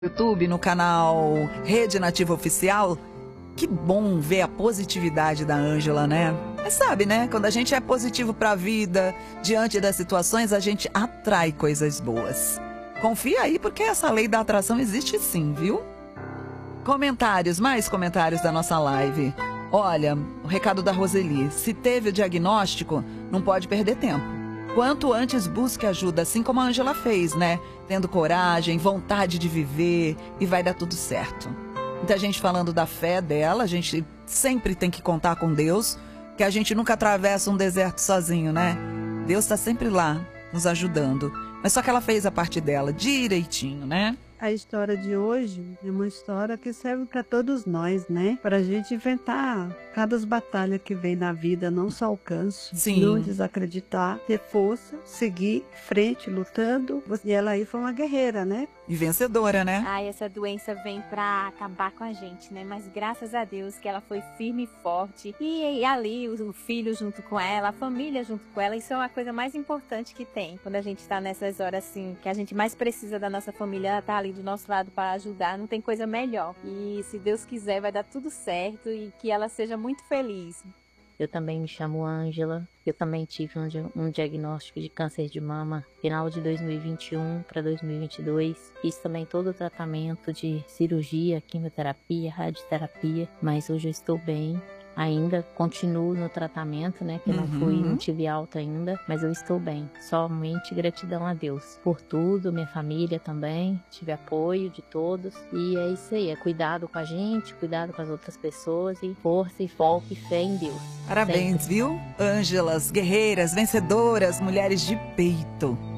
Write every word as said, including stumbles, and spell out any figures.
YouTube, no canal Rede Nativa Oficial. Que bom ver a positividade da Ângela, né? Mas sabe, né? Quando a gente é positivo para a vida, diante das situações, a gente atrai coisas boas. Confia aí, porque essa lei da atração existe sim, viu? Comentários, mais comentários da nossa live. Olha, o recado da Roseli. Se teve o diagnóstico, não pode perder tempo. Quanto antes busque ajuda, assim como a Ângela fez, né? Tendo coragem, vontade de viver e vai dar tudo certo. Muita gente falando da fé dela, a gente sempre tem que contar com Deus, que a gente nunca atravessa um deserto sozinho, né? Deus está sempre lá, nos ajudando. Mas só que ela fez a parte dela direitinho, né? A história de hoje é uma história que serve para todos nós, né? Para a gente enfrentar cada batalha que vem na vida, não só o canso, Sim. não desacreditar, ter força, seguir em frente, lutando. E ela aí foi uma guerreira, né? E vencedora, né? Ai, essa doença vem pra acabar com a gente, né? Mas graças a Deus que ela foi firme e forte. E, e ali, o, o filho junto com ela, a família junto com ela, isso é uma coisa mais importante que tem. Quando a gente tá nessas horas assim, que a gente mais precisa da nossa família, ela tá ali do nosso lado para ajudar, não tem coisa melhor. E se Deus quiser, vai dar tudo certo e que ela seja muito feliz. Eu também me chamo Ângela, eu também tive um, um diagnóstico de câncer de mama final de dois mil e vinte e um para dois mil e vinte e dois. Fiz também todo o tratamento de cirurgia, quimioterapia, radioterapia, mas hoje eu estou bem. Ainda continuo no tratamento, né, que eu não fui, não tive alta ainda, mas eu estou bem. Somente gratidão a Deus por tudo, minha família também, tive apoio de todos e é isso aí, é cuidado com a gente, cuidado com as outras pessoas e força e foco e fé em Deus. Parabéns, Sempre. viu? Ângelas, guerreiras, vencedoras, mulheres de peito.